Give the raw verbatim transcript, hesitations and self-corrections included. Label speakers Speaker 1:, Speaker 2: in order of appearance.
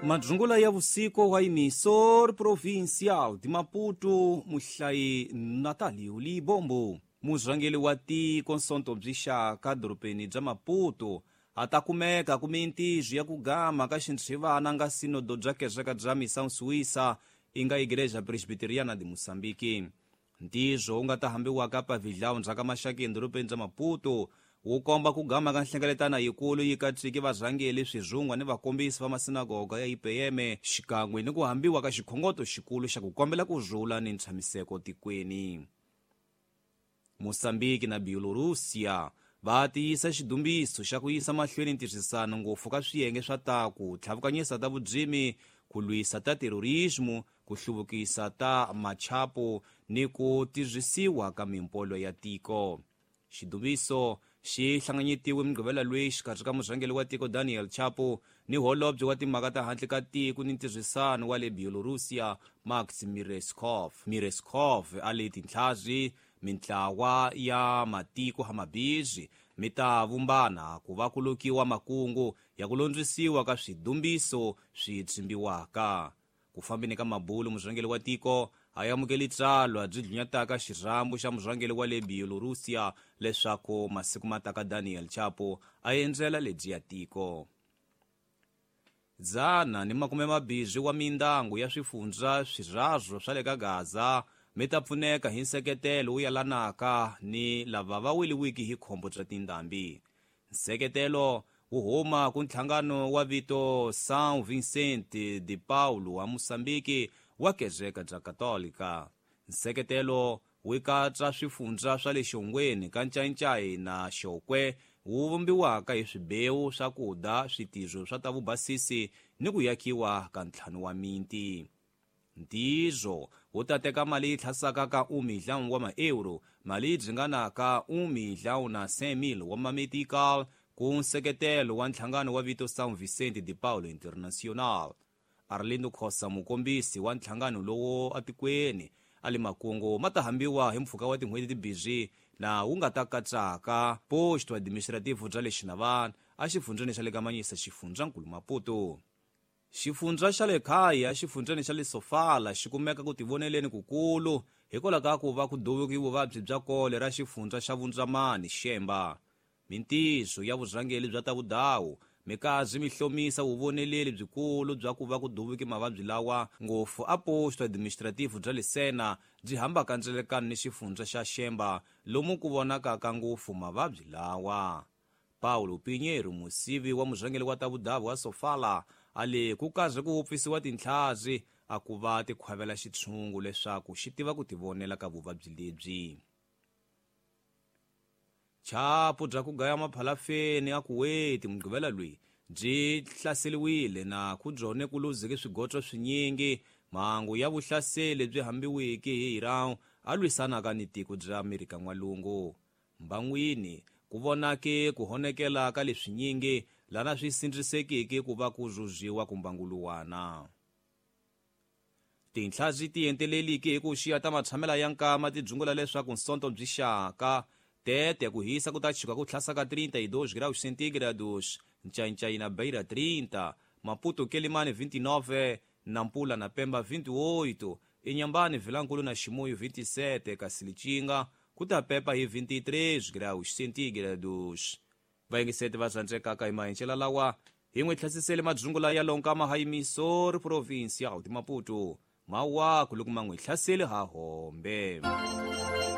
Speaker 1: Madrungula ya vusiku wa emissor provincial de Maputo, muhlai Natali Ulibombo, muzrangeli wa tiko nsonto bzixaka doropeni bya Maputo, atakumeka kumintiji ya kugama ka xintrhivana nga sinodo bya kezeka bya missão suíça inga igreja presbiteriana de Moçambique. Ntijo unga tahambiwaka pa vidlawu ndzhaka maxakeni doropeni bya Maputo wu komba ku gama ka nhlengeletana yikulu yi katsiki varhangeli swizhungwa ni vakombisi va masinagoga ya I P M xikan'we ni ku hambiwa ka xikhongoto xikulu xa ku kombela ku rhula ni ntshamiseko tikweni. Moçambique na Bielorússia va tiyisa xidumbiso xa ku yisa mahlweni ntirhisano ngopfu ka swiyenge swa ta ku tlhavukanyisa ta vudzimi, ku lwisa ta terorismo, ku hluvukisa ta machapo ni ku tirhisiwa ka mimpolo ya tiko. Xidumbiso xi hlanganyetiwe mugqivela lweyi xikarhi ka murhangeli wa tiko Daniel Chapo ni holobye wa timhaka ta handle ka tiko ni ntirhisano wa le Bielorússia Max Merezhkov. Merezhkov a le tintlhazi mintlawa ya matiko hamabizhi mi ta vumbana ku va ku lokiwa makungu ya ku londzisiwa ka swidumbiso swi tshimbiwaka. Ku fambeni ka mabulu murhangeli wa tiko a yamukeli tsalwa byi dlunyataka xirhambu xa murhangeli wa le Bielorússia leswaku masiku mataka Daniel Chapo a endzela lebyi ya tiko. Dzana ni makume mabizhi wa mindyangu ya swifundza swirhazwo swa le ka Gaza mi ta pfuneka hi nseketelo wu yelanaka ni lava va weliwiki hi khombo bya tindhambi. Nseketelo wu huma ku ntlhangano wa vito São Vicente de Paulo wa Moçambique wa kezeka bya katolika. Nseketelo wu katsa swifundza swa le xongweni ka Ncayi na Xokwe wu vumbiwaka hi swibewu, swakudya, switizo swa ta vubasisi ni ku yakiwa ka ntlhanu wa miti. Ntizo wu ta teka mali yi thlasaka ka un milhão wa ma-euro, mali yi dzinganaka un milhão na cem mil wa mametikal ku nseketelo wa ntlhangano wa vito São Vicente de Paulo International. Arlindo Khosa, mukombisi wa ntlhangano lowo atikweni, ali makungu ma ta hambiwa hi mpfhuka wa tin'hweti tibizhi na wu nga ta katsaka posto administrativo bya le Xinavani a xifundzeni xa le Kamanyisa xifundzankulu Maputo. Xifundza xa le Khaya a xifundzeni xa le Sofala xi kumeka ku tivoneleni kukulu hikwalaho ka ku va ku duvuki vuvabyi bya kole ra xifundza xa Vundzamani Xemba. Mintizo ya vurhangeli bya ta vudawu mikazi mi hlomisa vuvoneleli byikulu bya ku va ku duvuki mavabyi lawa ngopfu a posto administrativo bya le Sena byi hamba kandzelekani ni xifundza xa Xemba lomu ku vonakaka ngopfu mavabyi lawa. Paulo Pinheiro, musivi wa murhangeli wa ta vudawu wa Sofala, ale ku kaze ku hupfisiwa tintlhazi a ku va tikhwavela xitshungu leswaku xi tiva ku tivonela ka vuvabyi lebyi. Chapo bya ku gaya maphalafeni a Kuwait mugqivela lweyi byi hlaseliwile na ku byone ku luziki swigotso swinyingi mhangu ya vuhlaseli byi hambiwiki hi Iran a lwisanaka ni tiko bya Amerika N'walungu. Mban'wini ku vonake ku honekela ka leswinyingi lana swi sindrisekiki ku va ku rhurhiwa ku mbanguluwana. Tintlhazi ti enteleliki hi ku xiya ta matshamela ya nkama ti dzungula leswaku nsonto byi xaka tete ku hisa ku ta chika ku thlasaka trinta e dois graus centígrados, Ncayi na Beira trinta, Maputo Quelimane vinte e nove, Nampula na Pemba vinte e oito, Inhambane Vilankulu na Chimoio vinte e sete, Kasilichinga ku ta pepa hi vinte e três graus centígrados. Vaingisete va tsandzekaka hi mahenxela lawa hi n'wi thlasisele madzungula ya lonkama ha emissor provincial de Maputo mawaku loko ma n'wi hlasele ha hombe.